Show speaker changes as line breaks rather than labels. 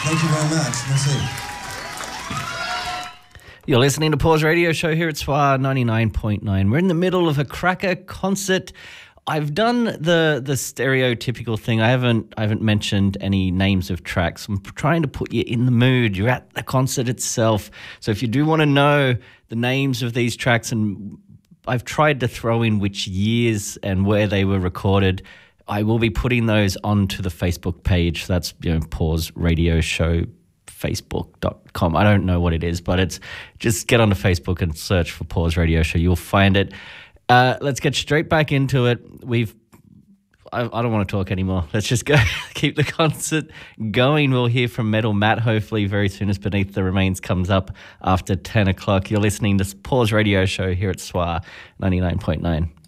Thank you very much. Merci.
You're listening to Paws Radio Show here at SWR 99.9. We're in the middle of a cracker concert. I've done the stereotypical thing. I haven't mentioned any names of tracks. I'm trying to put you in the mood. You're at the concert itself. So if you do want to know the names of these tracks, and I've tried to throw in which years and where they were recorded, I will be putting those onto the Facebook page. That's, Paws Radio Show, facebook.com. I don't know what it is, but it's just get onto Facebook and search for Paws Radio Show. You'll find it. Let's get straight back into it. I don't want to talk anymore. Let's just go keep the concert going. We'll hear from Metal Matt hopefully very soon as Beneath the Remains comes up after 10 o'clock. You're listening to Paws Radio Show here at SWR 99.9.